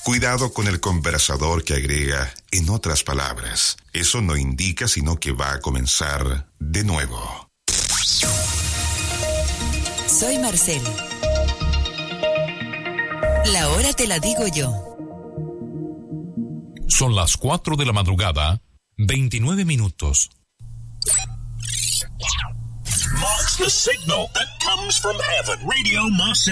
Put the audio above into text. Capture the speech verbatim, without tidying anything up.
Cuidado con el conversador que agrega en otras palabras. Eso no indica sino que va a comenzar de nuevo. Soy Marcel. La hora te la digo yo. Son las cuatro de la madrugada, veintinueve minutos. Marks the signal that comes from heaven. Radio Marcel.